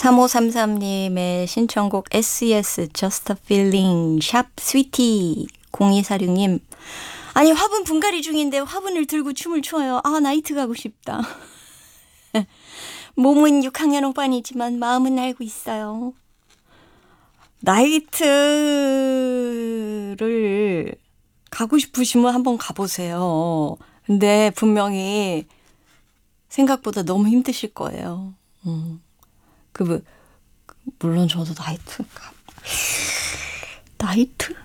3533님의 신청곡 SES Just a Feeling 샵 스위티 0246님 아니 화분 분갈이 중인데 화분을 들고 춤을 춰요. 아 나이트 가고 싶다. 몸은 6학년 5반이지만 마음은 알고 있어요. 나이트를 가고 싶으시면 한번 가보세요. 근데 분명히 생각보다 너무 힘드실 거예요. 물론 저도 나이트?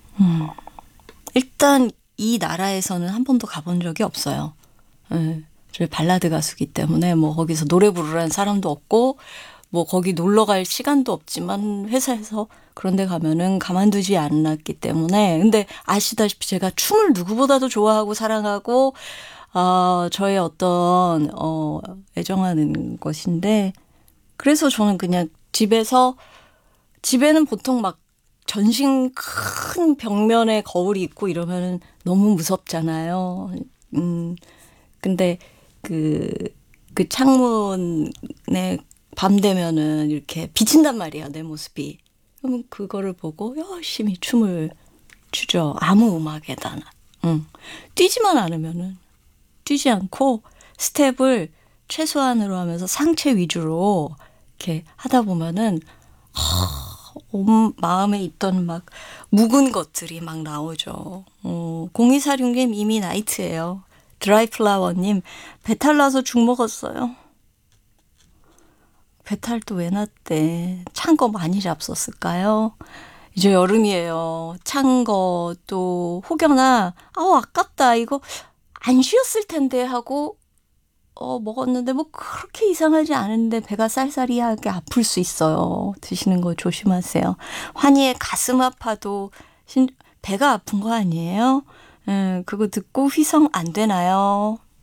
일단 이 나라에서는 한 번도 가본 적이 없어요. 저희 발라드 가수기 때문에 뭐 거기서 노래 부르라는 사람도 없고 뭐 거기 놀러 갈 시간도 없지만 회사에서 그런 데 가면은 가만두지 않았기 때문에 근데 아시다시피 제가 춤을 누구보다도 좋아하고 사랑하고 저의 어떤 애정하는 것인데 그래서 저는 그냥 집에는 보통 막 전신 큰 벽면에 거울이 있고 이러면은 너무 무섭잖아요. 근데 그 창문에 밤 되면은 이렇게 비친단 말이야, 내 모습이. 그러면 그거를 보고 열심히 춤을 추죠. 아무 음악에다나. 뛰지만 않으면은 뛰지 않고 스텝을 최소한으로 하면서 상체 위주로 이렇게 하다 보면은 온 마음에 있던 막 묵은 것들이 막 나오죠. 0246님 이미 나이트예요. 드라이플라워님 배탈 나서 죽 먹었어요. 배탈 또 왜 났대? 찬 거 많이 잡섰을까요? 이제 여름이에요. 찬 거 또 혹여나 아깝다 이거 안 쉬었을 텐데 하고 먹었는데 뭐 그렇게 이상하지 않은데 배가 쌀쌀이하게 아플 수 있어요. 드시는 거 조심하세요. 환희의 가슴 아파도 배가 아픈 거 아니에요? 그거 듣고 휘성 안 되나요?